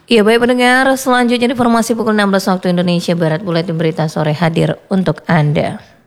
Ya baik pendengar, selanjutnya informasi pukul 16 waktu Indonesia Barat, Buletin Berita Sore hadir untuk Anda.